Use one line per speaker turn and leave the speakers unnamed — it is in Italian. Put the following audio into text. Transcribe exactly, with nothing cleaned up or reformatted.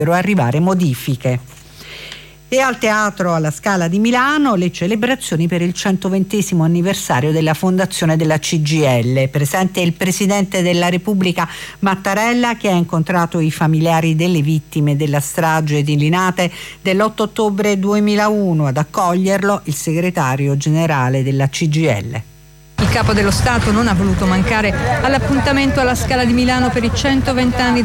arrivare modifiche. E al Teatro alla Scala di Milano le celebrazioni per il centoventesimo anniversario della fondazione della C G I L. Presente il Presidente della Repubblica Mattarella, che ha incontrato i familiari delle vittime della strage di Linate dell'otto ottobre duemilauno. Ad accoglierlo il segretario generale della C G I L.
Il capo dello Stato non ha voluto mancare all'appuntamento alla Scala di Milano per i centoventi anni